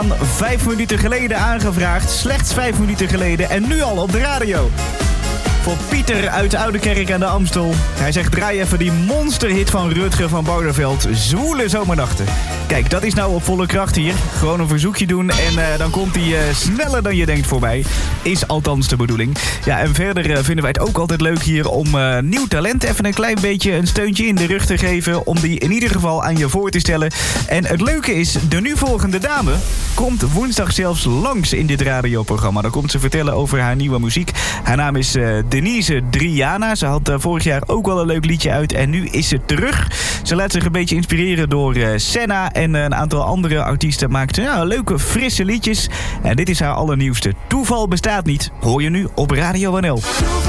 5 minuten geleden aangevraagd, slechts 5 minuten geleden en nu al op de radio. Voor Pieter uit Oudekerk aan de Amstel. Hij zegt, draai even die monsterhit van Rutger van Bouderveld, Zwoele Zomernachten. Kijk, dat is nou op volle kracht hier. Gewoon een verzoekje doen en dan komt hij sneller dan je denkt voorbij. Is althans de bedoeling. Ja, en verder vinden wij het ook altijd leuk hier om nieuw talent even een klein beetje een steuntje in de rug te geven. Om die in ieder geval aan je voor te stellen. En het leuke is, de nu volgende dame komt woensdag zelfs langs in dit radioprogramma. Dan komt ze vertellen over haar nieuwe muziek. Haar naam is Denise Driana. Ze had vorig jaar ook wel een leuk liedje uit en nu is ze terug. Ze laat zich een beetje inspireren door Senna en een aantal andere artiesten. Maakt leuke, frisse liedjes. En dit is haar allernieuwste. Toeval bestaat niet. Hoor je nu op Radio NL.